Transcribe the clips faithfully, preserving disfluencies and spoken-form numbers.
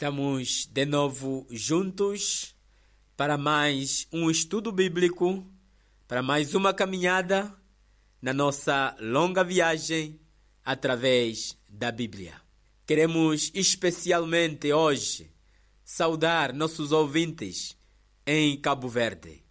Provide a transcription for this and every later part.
Estamos de novo juntos para mais um estudo bíblico, para mais uma caminhada na nossa longa viagem através da Bíblia. Queremos especialmente hoje saudar nossos ouvintes em Cabo Verde.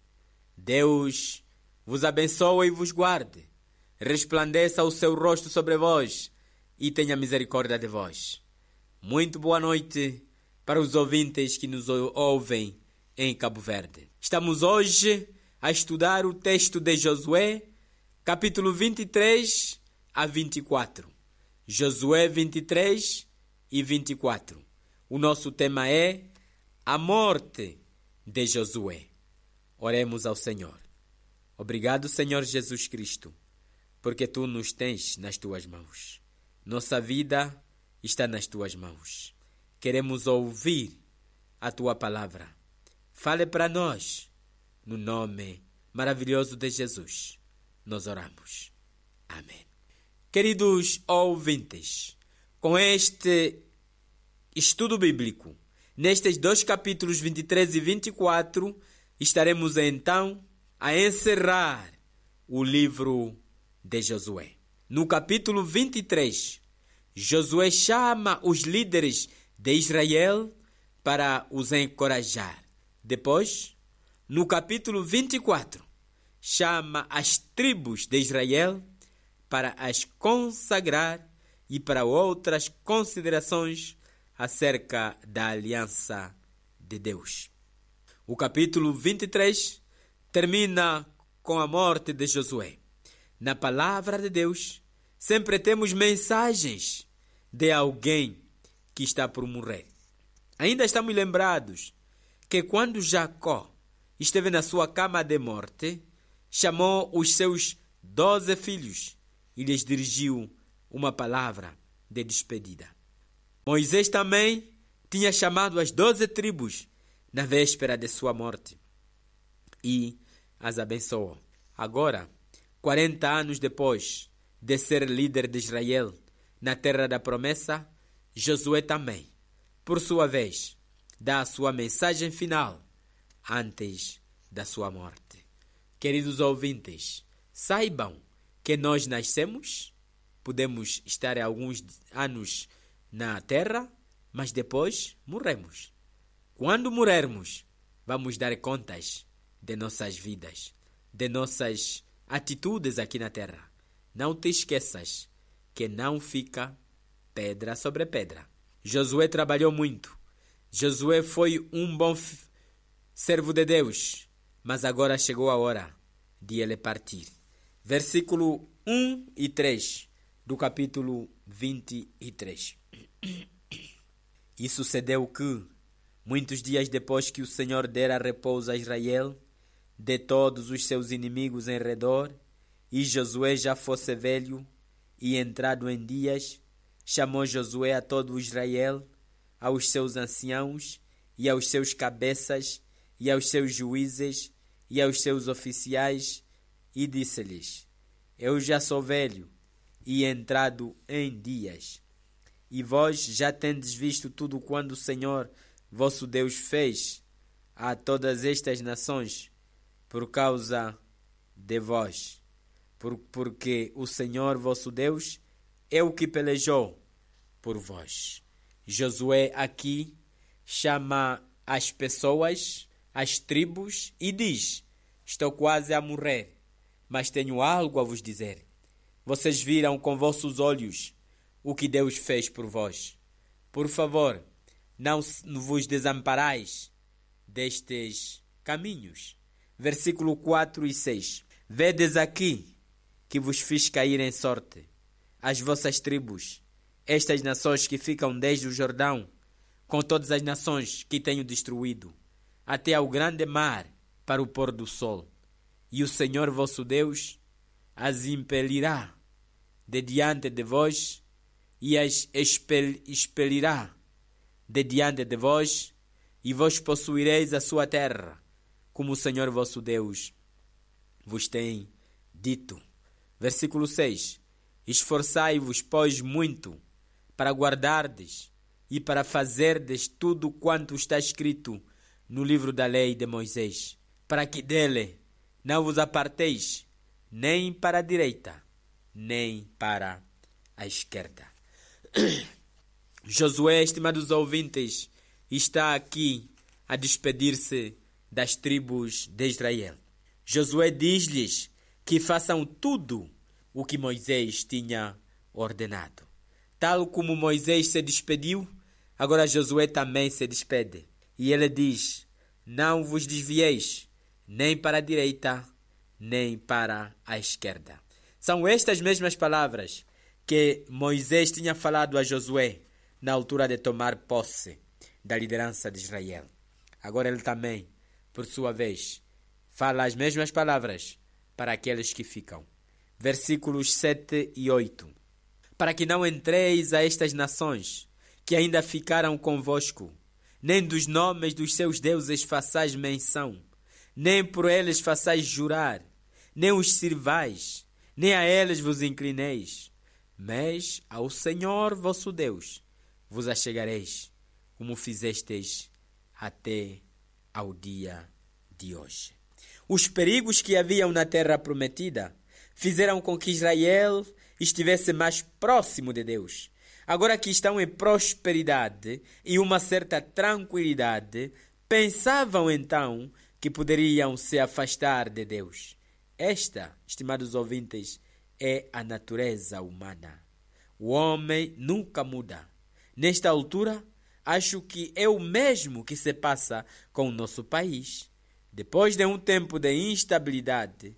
Deus vos abençoe e vos guarde, resplandeça o seu rosto sobre vós e tenha misericórdia de vós. Muito boa noite para os ouvintes que nos ouvem em Cabo Verde. Estamos hoje a estudar o texto de Josué, capítulo vinte e três a vinte e quatro. Josué vinte e três e vinte e quatro. O nosso tema é a morte de Josué. Oremos ao Senhor. Obrigado, Senhor Jesus Cristo, porque Tu nos tens nas Tuas mãos. Nossa vida está nas Tuas mãos. Queremos ouvir a Tua palavra. Fale para nós, no nome maravilhoso de Jesus. Nós oramos. Amém. Queridos ouvintes, com este estudo bíblico, nestes dois capítulos vinte e três e vinte e quatro, estaremos então a encerrar o livro de Josué. No capítulo vinte e três, Josué chama os líderes de Israel para os encorajar. Depois, no capítulo vinte e quatro, chama as tribos de Israel para as consagrar e para outras considerações acerca da aliança de Deus. O capítulo vinte e três termina com a morte de Josué. Na palavra de Deus, sempre temos mensagens de alguém que está por morrer. Ainda estamos lembrados que quando Jacó esteve na sua cama de morte, chamou os seus doze filhos e lhes dirigiu uma palavra de despedida. Moisés também tinha chamado as doze tribos na véspera de sua morte e as abençoou. Agora, quarenta anos depois de ser líder de Israel na terra da promessa, Josué também, por sua vez, dá a sua mensagem final antes da sua morte. Queridos ouvintes, saibam que nós nascemos, podemos estar alguns anos na terra, mas depois morremos. Quando morrermos, vamos dar contas de nossas vidas, de nossas atitudes aqui na terra. Não te esqueças que não fica pedra sobre pedra. Josué trabalhou muito. Josué foi um bom f- servo de Deus, mas agora chegou a hora de ele partir. Versículo um e três do capítulo vinte e três. E sucedeu que, muitos dias depois que o Senhor dera repouso a Israel de todos os seus inimigos em redor, e Josué já fosse velho e entrado em dias, chamou Josué a todo Israel, aos seus anciãos, e aos seus cabeças, e aos seus juízes, e aos seus oficiais, e disse-lhes: Eu já sou velho, e entrado em dias, e vós já tendes visto tudo quanto o Senhor, vosso Deus, fez a todas estas nações, por causa de vós, por, porque o Senhor, vosso Deus, é o que pelejou por vós. Josué aqui chama as pessoas, as tribos, e diz: Estou quase a morrer, mas tenho algo a vos dizer. Vocês viram com vossos olhos o que Deus fez por vós. Por favor, não vos desamparais destes caminhos. Versículo quatro e seis. Vedes aqui que vos fiz cair em sorte, as vossas tribos, estas nações que ficam desde o Jordão, com todas as nações que tenho destruído, até ao grande mar para o pôr do sol. E o Senhor vosso Deus as impelirá de diante de vós, e as expel, expelirá de diante de vós, e vós possuireis a sua terra, como o Senhor vosso Deus vos tem dito. Versículo seis. Esforçai-vos, pois, muito, para guardardes e para fazerdes tudo quanto está escrito no livro da lei de Moisés, para que dele não vos aparteis, nem para a direita, nem para a esquerda. Josué, estimados ouvintes, está aqui a despedir-se das tribos de Israel. Josué diz-lhes que façam tudo o que Moisés tinha ordenado. Tal como Moisés se despediu, agora Josué também se despede. E ele diz: não vos desvieis, nem para a direita, nem para a esquerda. São estas mesmas palavras que Moisés tinha falado a Josué na altura de tomar posse da liderança de Israel. Agora ele também, por sua vez, fala as mesmas palavras para aqueles que ficam. Versículos sete e oito. Para que não entreis a estas nações que ainda ficaram convosco, nem dos nomes dos seus deuses façais menção, nem por eles façais jurar, nem os sirvais, nem a eles vos inclineis, mas ao Senhor vosso Deus vos achegareis, como fizestes até ao dia de hoje. Os perigos que haviam na terra prometida fizeram com que Israel estivesse mais próximo de Deus. Agora que estão em prosperidade e uma certa tranquilidade, pensavam então que poderiam se afastar de Deus. Esta, estimados ouvintes, é a natureza humana. O homem nunca muda. Nesta altura, acho que é o mesmo que se passa com o nosso país. Depois de um tempo de instabilidade,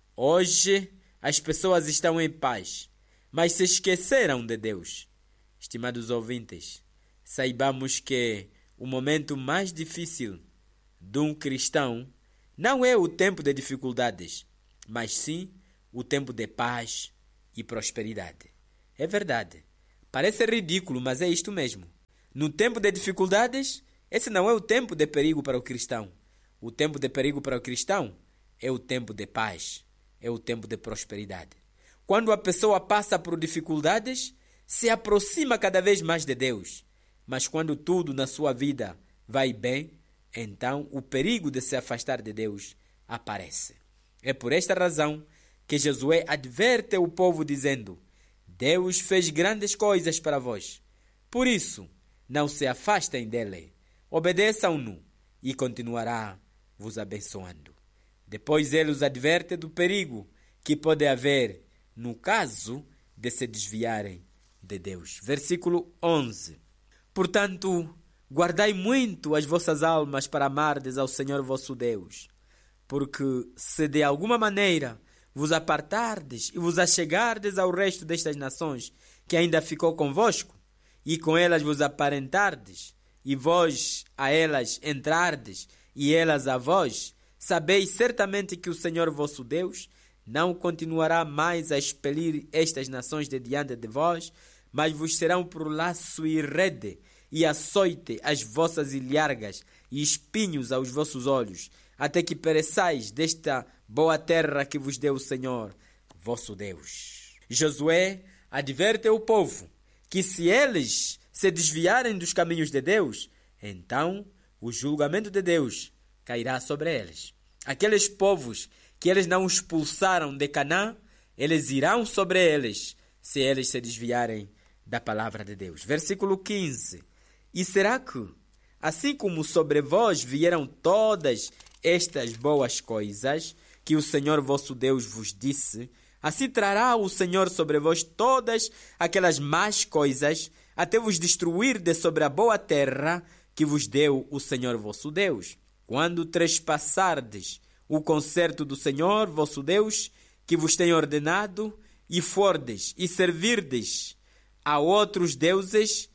hoje as pessoas estão em paz, mas se esqueceram de Deus. Estimados ouvintes, saibamos que o momento mais difícil de um cristão não é o tempo de dificuldades, mas sim o tempo de paz e prosperidade. É verdade. Parece ridículo, mas é isto mesmo. No tempo de dificuldades, esse não é o tempo de perigo para o cristão. O tempo de perigo para o cristão é o tempo de paz, é o tempo de prosperidade. Quando a pessoa passa por dificuldades, se aproxima cada vez mais de Deus. Mas quando tudo na sua vida vai bem, então o perigo de se afastar de Deus aparece. É por esta razão que Josué adverte o povo dizendo: Deus fez grandes coisas para vós. Por isso, não se afastem dele. Obedeçam-no e continuará vos abençoando. Depois ele os adverte do perigo que pode haver no caso de se desviarem de Deus. Versículo onze. Portanto, guardai muito as vossas almas para amardes ao Senhor vosso Deus, porque se de alguma maneira vos apartardes e vos achegardes ao resto destas nações que ainda ficou convosco, e com elas vos aparentardes, e vós a elas entrardes, e elas a vós, sabeis certamente que o Senhor vosso Deus não continuará mais a expelir estas nações de diante de vós, mas vos serão por laço e rede, e açoite as vossas ilhargas, e espinhos aos vossos olhos, até que pereçais desta boa terra que vos deu o Senhor, vosso Deus. Josué adverte o povo que se eles se desviarem dos caminhos de Deus, então o julgamento de Deus cairá sobre eles. Aqueles povos que eles não expulsaram de Canaã, eles irão sobre eles, se eles se desviarem da palavra de Deus. Versículo quinze. E será que, assim como sobre vós vieram todas estas boas coisas que o Senhor vosso Deus vos disse, assim trará o Senhor sobre vós todas aquelas más coisas, até vos destruir de sobre a boa terra que vos deu o Senhor vosso Deus. Quando trespassardes o concerto do Senhor vosso Deus, que vos tem ordenado, e fordes e servirdes a outros deuses,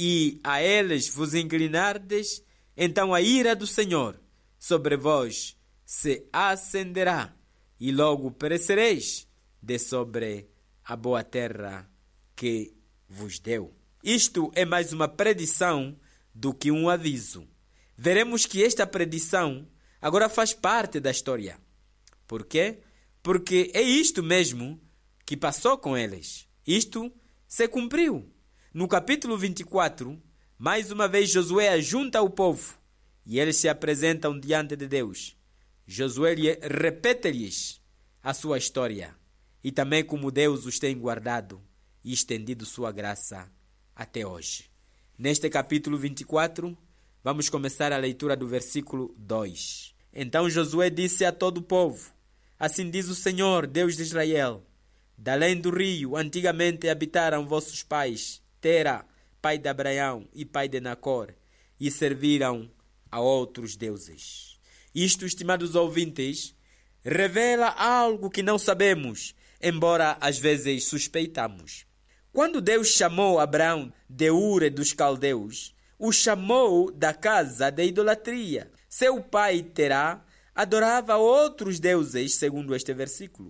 e a eles vos inclinardes, então a ira do Senhor sobre vós se acenderá, e logo perecereis de sobre a boa terra que vos deu. Isto é mais uma predição do que um aviso. Veremos que esta predição agora faz parte da história. Por quê? Porque é isto mesmo que passou com eles. Isto se cumpriu. No capítulo vinte e quatro, Mais uma vez Josué ajunta o povo e eles se apresentam diante de Deus. Josué repete-lhes a sua história e também como Deus os tem guardado e estendido sua graça até hoje. Neste capítulo vinte e quatro, vamos começar a leitura do versículo dois. Então Josué disse a todo o povo: assim diz o Senhor, Deus de Israel: da além do rio, antigamente habitaram vossos pais, Tera, pai de Abraão e pai de Nacor, e serviram a outros deuses. Isto, estimados ouvintes, revela algo que não sabemos, embora às vezes suspeitamos. Quando Deus chamou Abraão de Ure dos Caldeus, o chamou da casa de idolatria. Seu pai Terá adorava outros deuses, segundo este versículo.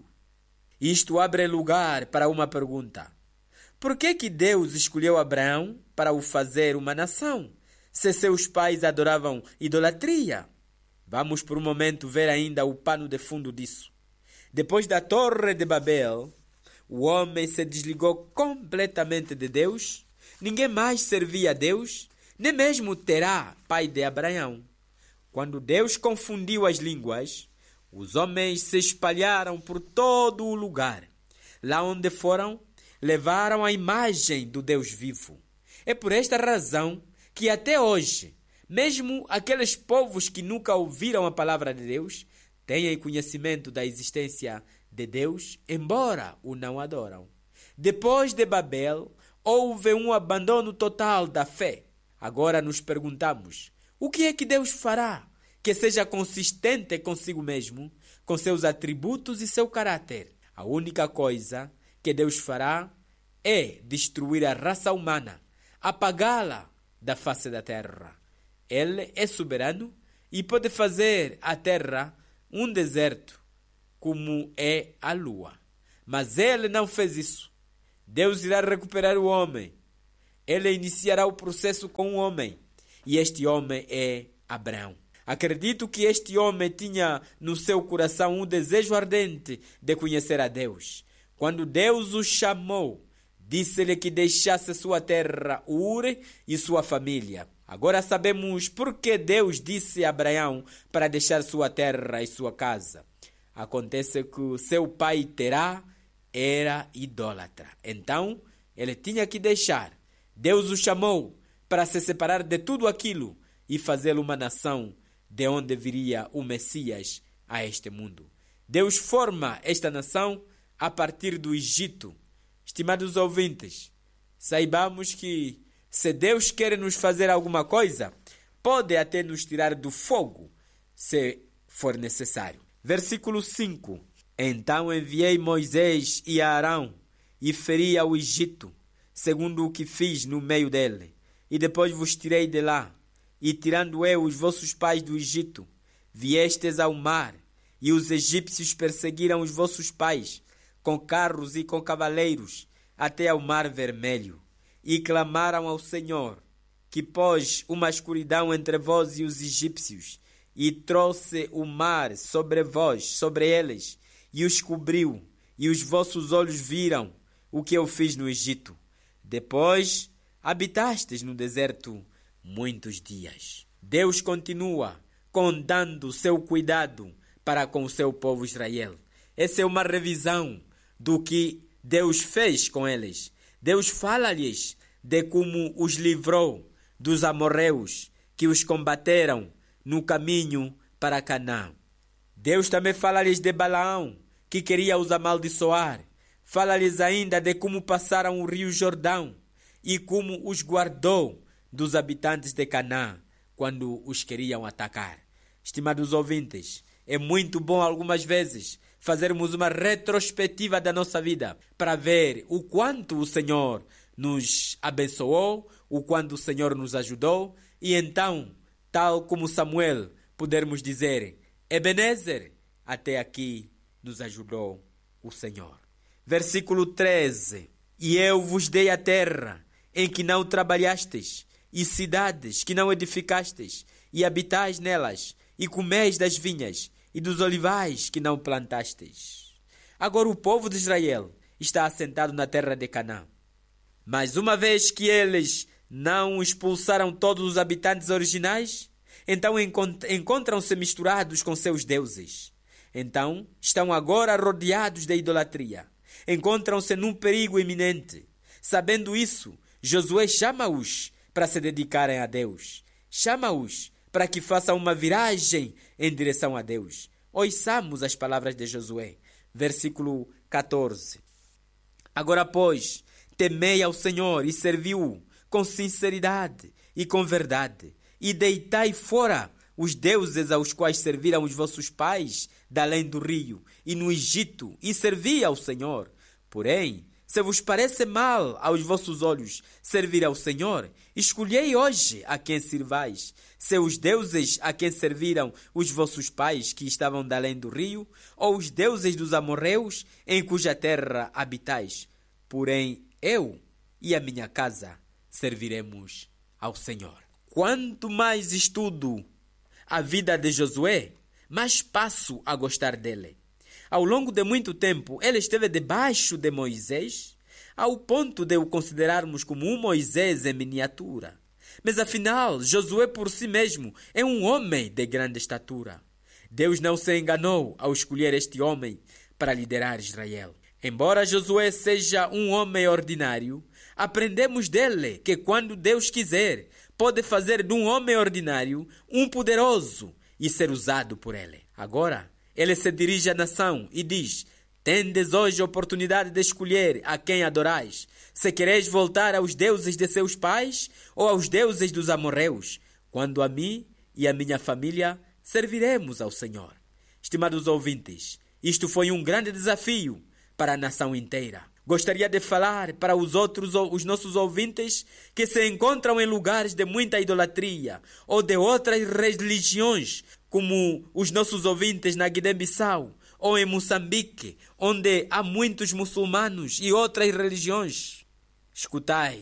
Isto abre lugar para uma pergunta. Por que que Deus escolheu Abraão para o fazer uma nação, se seus pais adoravam idolatria? Vamos por um momento ver ainda o pano de fundo disso. Depois da Torre de Babel, o homem se desligou completamente de Deus. Ninguém mais servia a Deus, nem mesmo Terá, pai de Abraão. Quando Deus confundiu as línguas, os homens se espalharam por todo o lugar. Lá onde foram, levaram a imagem do Deus vivo. É por esta razão que até hoje, mesmo aqueles povos que nunca ouviram a palavra de Deus, têm conhecimento da existência de Deus, embora o não adoram. Depois de Babel, houve um abandono total da fé. Agora nos perguntamos, o que é que Deus fará que seja consistente consigo mesmo, com seus atributos e seu caráter? A única coisa que Deus fará é destruir a raça humana, apagá-la da face da terra. Ele é soberano e pode fazer a terra um deserto, como é a lua. Mas ele não fez isso. Deus irá recuperar o homem. Ele iniciará o processo com o homem. E este homem é Abraão. Acredito que este homem tinha no seu coração um desejo ardente de conhecer a Deus. Quando Deus o chamou, disse-lhe que deixasse sua terra, Ure, e sua família. Agora sabemos por que Deus disse a Abraão para deixar sua terra e sua casa. Acontece que seu pai Terá era idólatra. Então, ele tinha que deixar. Deus o chamou para se separar de tudo aquilo e fazê-lo uma nação de onde viria o Messias a este mundo. Deus forma esta nação a partir do Egito. Estimados ouvintes, saibamos que se Deus quer nos fazer alguma coisa, pode até nos tirar do fogo, se for necessário. Versículo cinco. Então enviei Moisés e Arão e feri ao Egito, segundo o que fiz no meio dele. E depois vos tirei de lá, e tirando eu os vossos pais do Egito, viestes ao mar, e os egípcios perseguiram os vossos pais, com carros e com cavaleiros, até ao mar vermelho. E clamaram ao Senhor, que pôs uma escuridão entre vós e os egípcios, e trouxe o mar sobre vós, sobre eles, e os cobriu, e os vossos olhos viram o que eu fiz no Egito. Depois habitastes no deserto muitos dias. Deus continua contando seu cuidado para com o seu povo Israel. Essa é uma revisão do que Deus fez com eles. Deus fala-lhes de como os livrou dos amorreus que os combateram no caminho para Canaã. Deus também fala-lhes de Balaão, que queria os amaldiçoar. Fala-lhes ainda de como passaram o rio Jordão e como os guardou dos habitantes de Canaã quando os queriam atacar. Estimados ouvintes, é muito bom algumas vezes fazermos uma retrospectiva da nossa vida para ver o quanto o Senhor nos abençoou, o quanto o Senhor nos ajudou e então, tal como Samuel, podermos dizer: Ebenezer, até aqui nos ajudou o Senhor. Versículo treze. E eu vos dei a terra em que não trabalhastes, e cidades que não edificastes, e habitais nelas, e comeis das vinhas e dos olivais que não plantastes. Agora o povo de Israel está assentado na terra de Canaã. Mas uma vez que eles não expulsaram todos os habitantes originais? Então encontram-se misturados com seus deuses. Então estão agora rodeados de idolatria. Encontram-se num perigo iminente. Sabendo isso, Josué chama-os para se dedicarem a Deus. Chama-os para que façam uma viragem em direção a Deus. Ouçamos as palavras de Josué. Versículo catorze. Agora, pois, temei ao Senhor e servi-o com sinceridade e com verdade, e deitai fora os deuses aos quais serviram os vossos pais da além do rio e no Egito, e servi ao Senhor. Porém, se vos parece mal aos vossos olhos servir ao Senhor, escolhei hoje a quem servais, se os deuses a quem serviram os vossos pais que estavam da além do rio, ou os deuses dos amorreus em cuja terra habitais. Porém, eu e a minha casa serviremos ao Senhor. Quanto mais estudo a vida de Josué, mais passo a gostar dele. Ao longo de muito tempo, ele esteve debaixo de Moisés, ao ponto de o considerarmos como um Moisés em miniatura. Mas afinal, Josué por si mesmo é um homem de grande estatura. Deus não se enganou ao escolher este homem para liderar Israel. Embora Josué seja um homem ordinário, aprendemos dele que quando Deus quiser, pode fazer de um homem ordinário um poderoso e ser usado por ele. Agora, ele se dirige à nação e diz: tendes hoje a oportunidade de escolher a quem adorais, se quereis voltar aos deuses de seus pais ou aos deuses dos amorreus, quando a mim e a minha família serviremos ao Senhor. Estimados ouvintes, isto foi um grande desafio para a nação inteira. Gostaria de falar para os outros, os nossos ouvintes, que se encontram em lugares de muita idolatria ou de outras religiões, como os nossos ouvintes na Guiné-Bissau ou em Moçambique, onde há muitos muçulmanos e outras religiões. Escutai,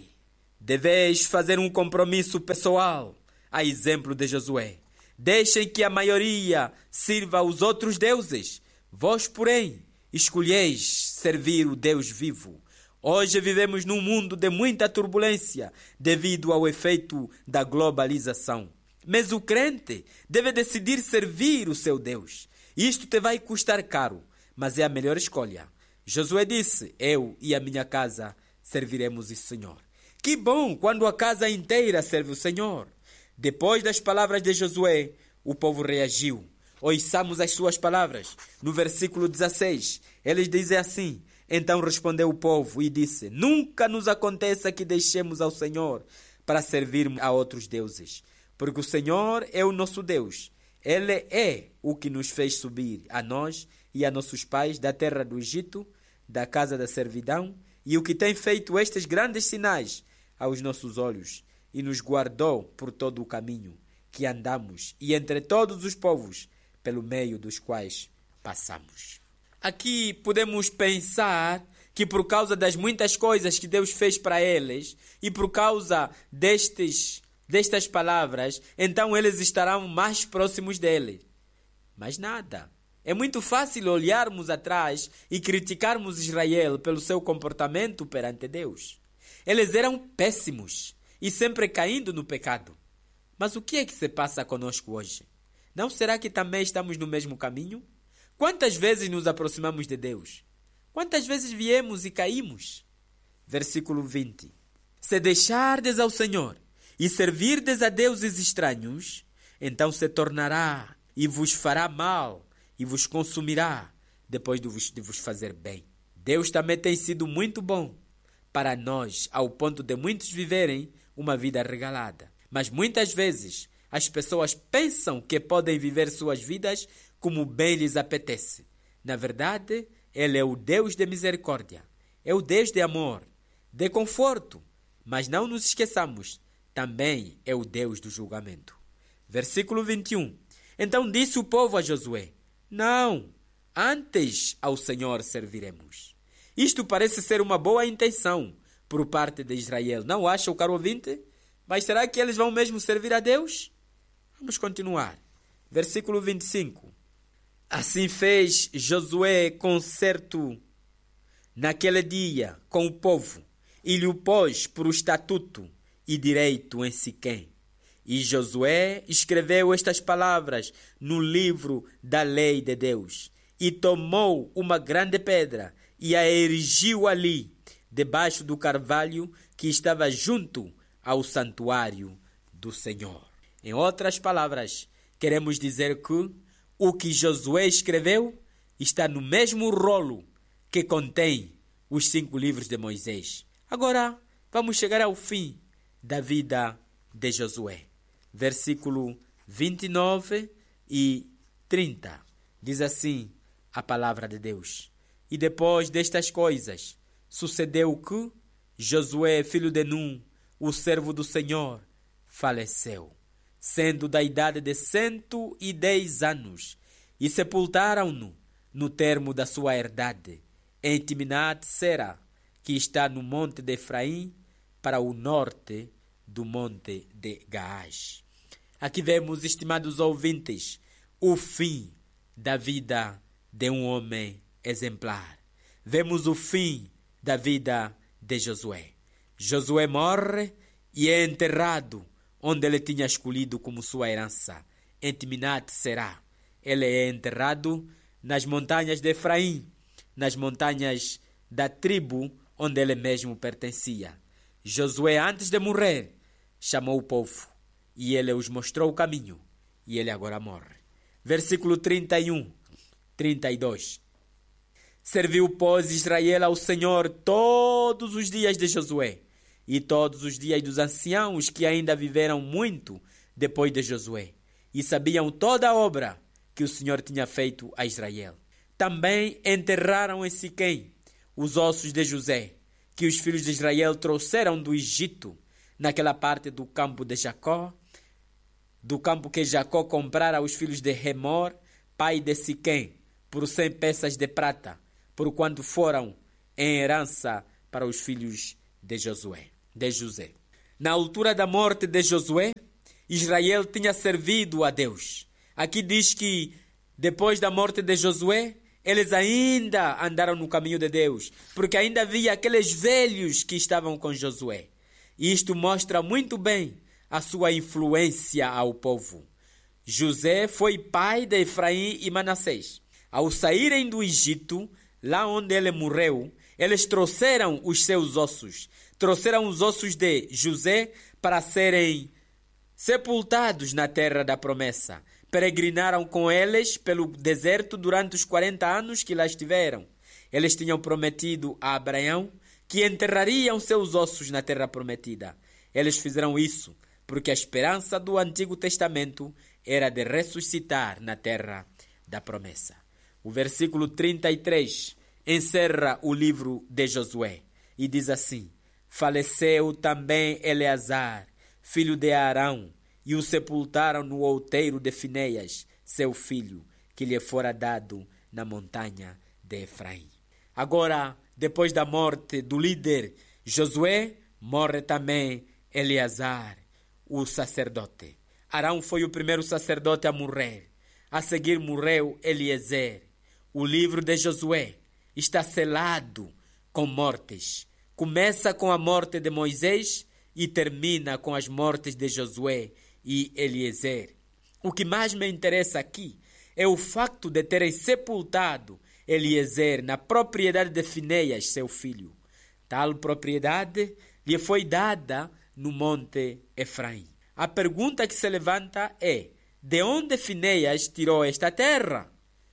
deveis fazer um compromisso pessoal, a exemplo de Josué. Deixem que a maioria sirva aos outros deuses. Vós, porém, escolheis servir o Deus vivo. Hoje vivemos num mundo de muita turbulência devido ao efeito da globalização. Mas o crente deve decidir servir o seu Deus. Isto te vai custar caro, mas é a melhor escolha. Josué disse: eu e a minha casa serviremos o Senhor. Que bom quando a casa inteira serve o Senhor. Depois das palavras de Josué, o povo reagiu. Ouçamos as suas palavras. No versículo dezesseis, eles dizem assim: então respondeu o povo e disse: nunca nos aconteça que deixemos ao Senhor para servir a outros deuses, porque o Senhor é o nosso Deus. Ele é o que nos fez subir a nós e a nossos pais da terra do Egito, da casa da servidão, e o que tem feito estes grandes sinais aos nossos olhos, e nos guardou por todo o caminho que andamos e entre todos os povos pelo meio dos quais passamos. Aqui podemos pensar que por causa das muitas coisas que Deus fez para eles e por causa destes, destas palavras, então eles estarão mais próximos dele. Mas nada. É muito fácil olharmos atrás e criticarmos Israel pelo seu comportamento perante Deus. Eles eram péssimos e sempre caindo no pecado. Mas o que é que se passa conosco hoje? Não será que também estamos no mesmo caminho? Quantas vezes nos aproximamos de Deus? Quantas vezes viemos e caímos? Versículo vinte. Se deixardes ao Senhor e servirdes a deuses estranhos, então se tornará e vos fará mal e vos consumirá depois de vos, de vos fazer bem. Deus também tem sido muito bom para nós, ao ponto de muitos viverem uma vida regalada. Mas muitas vezes as pessoas pensam que podem viver suas vidas como bem lhes apetece. Na verdade, Ele é o Deus de misericórdia, é o Deus de amor, de conforto. Mas não nos esqueçamos, também é o Deus do julgamento. Versículo vinte e um. Então disse o povo a Josué: não, antes ao Senhor serviremos. Isto parece ser uma boa intenção por parte de Israel. Não acha, o caro ouvinte? Mas será que eles vão mesmo servir a Deus? Vamos continuar. Versículo vinte e cinco. Assim fez Josué concerto naquele dia com o povo e lhe o pôs por estatuto e direito em Siquém. E Josué escreveu estas palavras no livro da lei de Deus, e tomou uma grande pedra e a erigiu ali, debaixo do carvalho que estava junto ao santuário do Senhor. Em outras palavras, queremos dizer que o que Josué escreveu está no mesmo rolo que contém os cinco livros de Moisés. Agora, vamos chegar ao fim da vida de Josué. Versículo vinte e nove e trinta. Diz assim a palavra de Deus. E depois destas coisas, sucedeu que Josué, filho de Num, o servo do Senhor, faleceu, sendo da idade de cento e dez anos, e sepultaram-no no termo da sua herdade, em Timnat-Sera, que está no monte de Efraim, para o norte do monte de Gaás. Aqui vemos, estimados ouvintes, o fim da vida de um homem exemplar. Vemos o fim da vida de Josué. Josué morre e é enterrado onde ele tinha escolhido como sua herança, em Timnat-Será. Ele é enterrado nas montanhas de Efraim, nas montanhas da tribo onde ele mesmo pertencia. Josué, antes de morrer, chamou o povo e ele os mostrou o caminho, e ele agora morre. Versículo trinta e um, trinta e dois. Serviu, pois, Israel ao Senhor todos os dias de Josué e todos os dias dos anciãos que ainda viveram muito depois de Josué e sabiam toda a obra que o Senhor tinha feito a Israel. Também enterraram em Siquém os ossos de José, que os filhos de Israel trouxeram do Egito, naquela parte do campo de Jacó, do campo que Jacó comprara aos filhos de Remor, pai de Siquém, por cem peças de prata, por quanto foram em herança para os filhos de Josué, de José. Na altura da morte de Josué, Israel tinha servido a Deus. Aqui diz que depois da morte de Josué, eles ainda andaram no caminho de Deus, porque ainda havia aqueles velhos que estavam com Josué. E isto mostra muito bem a sua influência ao povo. José foi pai de Efraim e Manassés. Ao saírem do Egito, lá onde ele morreu, eles trouxeram os seus ossos. Trouxeram os ossos de José para serem sepultados na terra da promessa. Peregrinaram com eles pelo deserto durante os quarenta anos que lá estiveram. Eles tinham prometido a Abraão que enterrariam seus ossos na terra prometida. Eles fizeram isso porque a esperança do Antigo Testamento era de ressuscitar na terra da promessa. O versículo trinta e três encerra o livro de Josué e diz assim: faleceu também Eleazar, filho de Arão, e o sepultaram no outeiro de Finéias, seu filho, que lhe fora dado na montanha de Efraim. Agora, depois da morte do líder Josué, morre também Eleazar, o sacerdote. Arão foi o primeiro sacerdote a morrer. A seguir morreu Eliezer. O livro de Josué está selado com mortes. Começa com a morte de Moisés e termina com as mortes de Josué e Eliezer. O que mais me interessa aqui é o facto de terem sepultado Eliezer na propriedade de Finéias, seu filho. Tal propriedade lhe foi dada no monte Efraim. A pergunta que se levanta é: de onde Finéias tirou esta terra?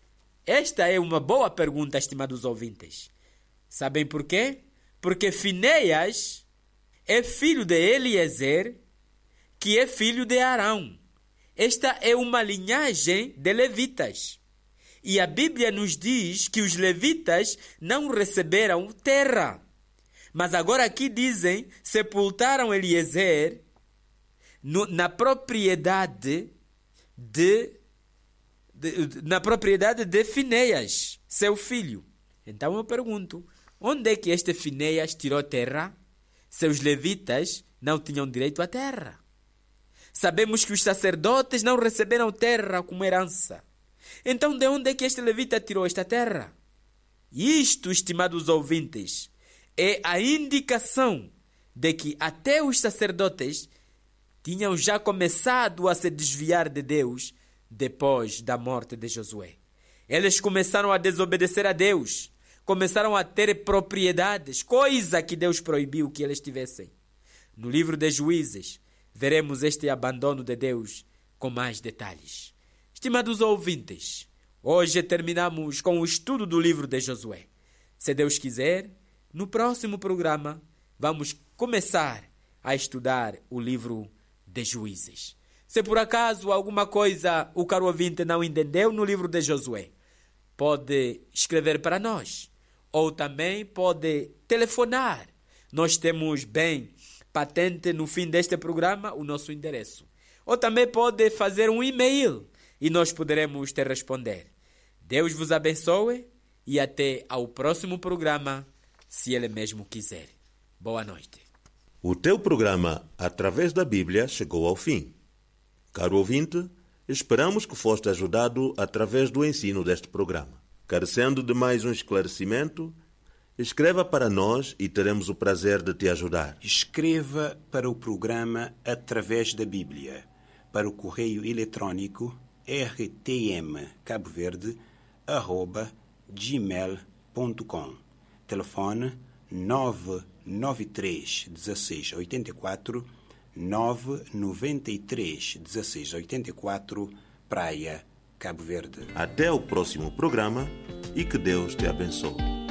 Esta é uma boa pergunta, estimados ouvintes. Sabem por quê? Porque Finéias é filho de Eliezer, que é filho de Arão. Esta é uma linhagem de levitas. E a Bíblia nos diz que os levitas não receberam terra. Mas agora aqui dizem, sepultaram Eliezer no, na propriedade de, de, na propriedade de Finéias, seu filho. Então eu pergunto, onde é que este Finéias tirou terra? Seus levitas não tinham direito à terra. Sabemos que os sacerdotes não receberam terra como herança. Então, de onde é que este levita tirou esta terra? Isto, estimados ouvintes, é a indicação de que até os sacerdotes tinham já começado a se desviar de Deus depois da morte de Josué. Eles começaram a desobedecer a Deus, começaram a ter propriedades, coisa que Deus proibiu que eles tivessem. No livro de Juízes, veremos este abandono de Deus com mais detalhes. Estimados ouvintes, hoje terminamos com o estudo do livro de Josué. Se Deus quiser, no próximo programa vamos começar a estudar o livro de Juízes. Se por acaso alguma coisa o caro ouvinte não entendeu no livro de Josué, pode escrever para nós, ou também pode telefonar. Nós temos bem patente no fim deste programa o nosso endereço. Ou também pode fazer um e-mail e nós poderemos te responder. Deus vos abençoe e até ao próximo programa, se Ele mesmo quiser. Boa noite. O teu programa, através da Bíblia, chegou ao fim. Caro ouvinte, esperamos que foste ajudado através do ensino deste programa. Carecendo de mais um esclarecimento, escreva para nós e teremos o prazer de te ajudar. Escreva para o programa Através da Bíblia, para o correio eletrônico r t m cabo verde arroba gmail ponto com. Telefone nove nove três um seis oito quatro nove nove três um seis oito quatro, Praia, Cabo Verde. Até o próximo programa e que Deus te abençoe.